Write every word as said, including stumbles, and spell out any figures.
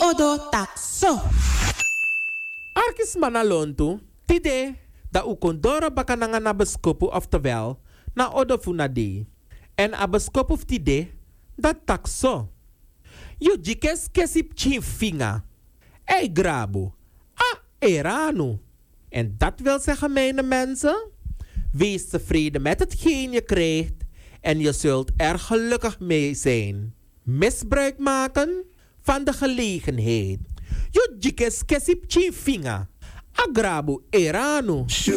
odo takso. Arkis manalontu, tide, da u kondora baka nanga na beskopu oftewel, na odo funade. En a beskopu tide, dat takso. You jikes kesip chin finga. Ei grabo, a erano. En dat wil zeggen, mijn mensen, wees tevreden met hetgeen je krijgt en je zult er gelukkig mee zijn. Misbruik maken van de gelegenheid. You jikes kesip chin finga. A grabo erano.